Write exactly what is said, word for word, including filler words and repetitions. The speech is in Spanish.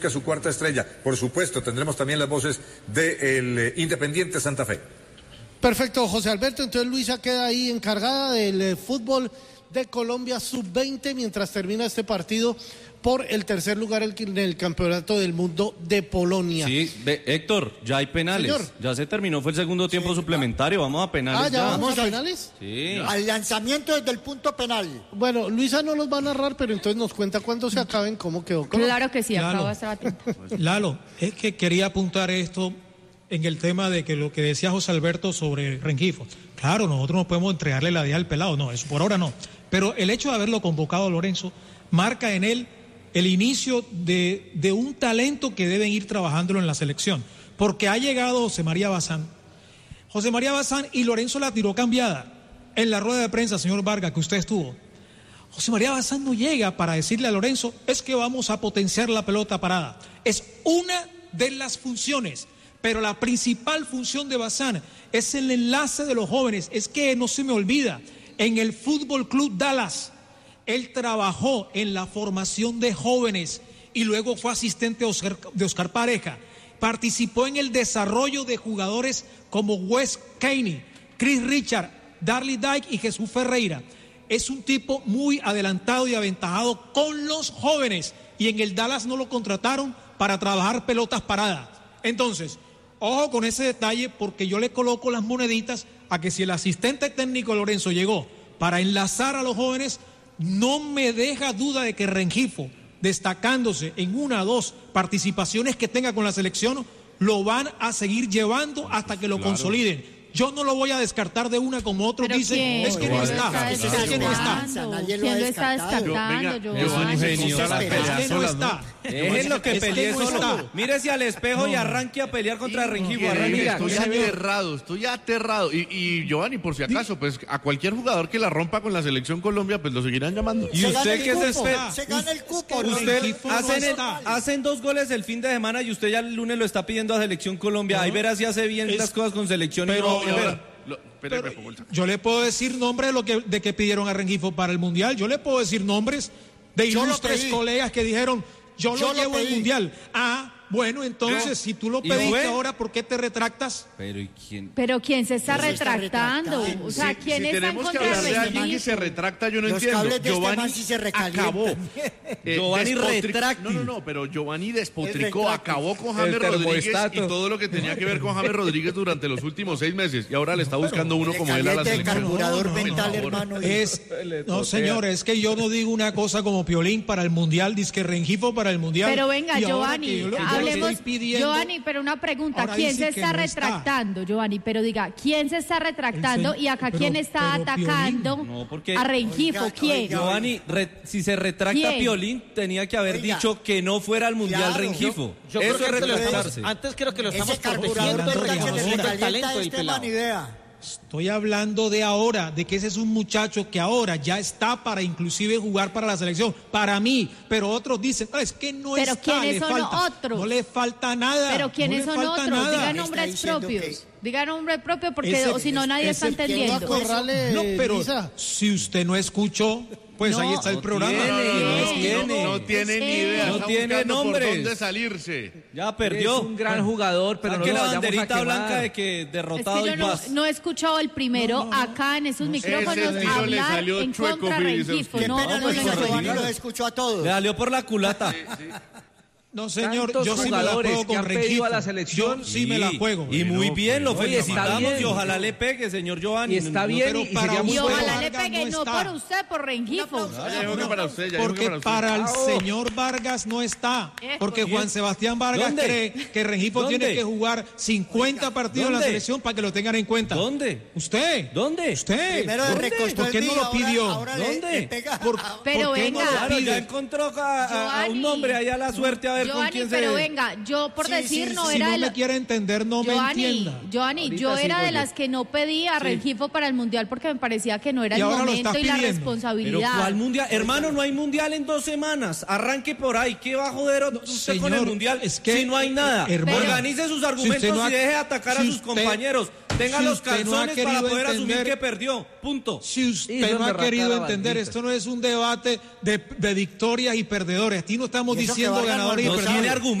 su cuarta estrella. Por supuesto, tendremos también las voces del eh, Independiente Santa Fe. Perfecto, José Alberto. Entonces Luisa queda ahí encargada del eh, fútbol de Colombia sub veinte mientras termina este partido por el tercer lugar en el Campeonato del Mundo de Polonia. Sí, ve, Héctor, ya hay penales. Señor. Ya se terminó, fue el segundo tiempo sí, suplementario. Vamos a penales. Ah, ya, ya. vamos a penales. Sí. Al lanzamiento desde el punto penal. Bueno, Luisa no los va a narrar, pero entonces nos cuenta cuándo se acaben, cómo quedó. ¿Cómo? Claro que sí, Lalo, acabo de estar a tiempo. Lalo, es que quería apuntar esto en el tema de que lo que decía José Alberto sobre Rengifo. Claro, nosotros no podemos entregarle la idea al pelado, no, eso por ahora no. Pero el hecho de haberlo convocado a Lorenzo marca en él el inicio de, de un talento que deben ir trabajándolo en la selección. Porque ha llegado José María Bazán. José María Bazán y Lorenzo la tiró cambiada. En la rueda de prensa, señor Vargas, que usted estuvo. José María Bazán no llega para decirle a Lorenzo, es que vamos a potenciar la pelota parada. Es una de las funciones. Pero la principal función de Bazán es el enlace de los jóvenes. Es que no se me olvida, en el Fútbol Club Dallas, él trabajó en la formación de jóvenes y luego fue asistente de Oscar, de Oscar Pareja. Participó en el desarrollo de jugadores como Wes Caney, Chris Richard, Darly Dyke y Jesús Ferreira. Es un tipo muy adelantado y aventajado con los jóvenes y en el Dallas no lo contrataron para trabajar pelotas paradas. Entonces, ojo con ese detalle porque yo le coloco las moneditas a que si el asistente técnico Lorenzo llegó para enlazar a los jóvenes, no me deja duda de que Rengifo, destacándose en una o dos participaciones que tenga con la selección, lo van a seguir llevando hasta que lo claro. consoliden. Yo no lo voy a descartar de una como otros dicen, ¿quién? es que no está, es que no está. ¿Quién lo está descartando? Es un genio. Es que no está. Es lo que peleé solo. Mírese al espejo y arranque a pelear contra Rengifo. Estoy aterrado, estoy aterrado. Y, y Giovanni, por si acaso, pues a cualquier jugador que la rompa con la selección Colombia, pues lo seguirán llamando. ¿Y usted qué se espera? Se gana el cupo. Usted hacen, el, hacen dos goles el fin de semana y usted ya el lunes lo está pidiendo a Selección Colombia. No, Ahí verá si hace bien es, las cosas con selección. Pero, y no, pero, lo, pero yo le puedo decir nombres de lo que de que pidieron a Rengifo para el Mundial. Yo le puedo decir nombres de ilustres colegas que dijeron yo, yo lo, lo llevo al Mundial. Ah, bueno, entonces, no. si tú lo pediste ahora, ¿por qué te retractas? Pero ¿y quién? Pero ¿quién se está retractando? retractando? O sea, si, ¿quién si está en contra de Rengifo? Tenemos que hablar de alguien que se retracta, yo no Los entiendo. Cables de Giovanni este sí se acabó. Eh, Giovanni retráctil. No, no, no, pero Giovanni despotricó, acabó con James Rodríguez y todo lo que tenía que ver con James Rodríguez durante los últimos seis meses. Y ahora le está buscando uno como él a la selección. Carburador no, no, mental, no, hermano. Es, no, señor, es que yo no digo una cosa como Piolín para el Mundial, disque Rengifo para el Mundial. Pero venga, Giovanni, hablemos... Giovanni, pero una pregunta, ahora ¿quién se está retractando, está. Giovanni? Pero diga, ¿quién se está retractando? Se... Y acá, pero, ¿quién está atacando no, porque... a Rengifo? Oiga, ¿quién? Oiga, Giovanni, re... si se retracta ¿quién? Piolín, tenía que haber oiga. dicho que no fuera al Mundial claro, Rengifo. Yo, yo Eso es retractarse. Antes creo que lo estamos Ese protegiendo el talento del pelado. Estoy hablando de ahora, de que ese es un muchacho que ahora ya está para inclusive jugar para la selección, para mí, pero otros dicen, no, es que no pero está, ¿quiénes le son falta, otros? No le falta nada. Pero ¿quiénes no son otros? Nada. Digan nombres propios. Que... Digan nombre propio porque ese, o si no nadie está entendiendo. No, pero Lisa. Si usted no escuchó, pues no, ahí está el no programa. Tiene, no, tiene, no, no tiene ni idea. No tiene nombres. Por dónde salirse. Ya perdió. Es un gran jugador, pero no que lo la vayamos banderita a blanca de que derrotado es que yo y no, paz. no he escuchado el primero no, no, acá en esos no, micrófonos hablar en contra de Rengifo. Qué No, pena, no, no, no, no, los escuchó a todos. Le salió por la culata. Sí, sí. No, señor, Tantos yo sí me la juego con Rengifo. A la selección, yo sí, sí me la juego. Y muy bueno, bien, lo oye, felicitamos y ojalá le pegue, señor Giovanni. Y está bien, pero y, para y, y ojalá le Vargas pegue, no, no por usted, por Rengifo. Ya dijo que para usted, ya dijo porque que para usted. para el Oh. señor Vargas no está. Porque Juan Sebastián Vargas ¿Dónde? cree que Rengifo ¿Dónde? tiene que jugar cincuenta partidos en la selección para que lo tengan en cuenta. ¿Dónde? ¿Usted? ¿Dónde? ¿Usted? Primero de recostó ¿Por qué el no mío, lo pidió? ahora, ahora ¿Dónde? Le, le pega. ¿Por, Pero ¿por qué venga. no lo Claro, pide? ya encontró a, a, a un nombre ahí a la suerte a ver Giovanni, con quién se... pero venga, yo por Sí, decir sí, no Si era no de me lo... quiere entender, no Giovanni, me entienda. Giovanni, Ahorita yo era sigo de yo. las que no pedía a Sí. Rengifo para el Mundial porque me parecía que no era Y el ahora lo momento está y la pidiendo. Pero responsabilidad. ¿cuál mundial? Hermano, no hay mundial en dos semanas. Arranque por ahí. ¿Qué va a joder usted señor, con el mundial es que, si no hay nada? hermano, Organice sus argumentos si usted no ha- y deje de atacar si a sus usted- compañeros. Tenga si los calzones no para poder entender, asumir que perdió. Punto. Si usted no ha querido entender, esto no es un debate de, de victorias y perdedores. Aquí no estamos diciendo ganadores y, y perdedores.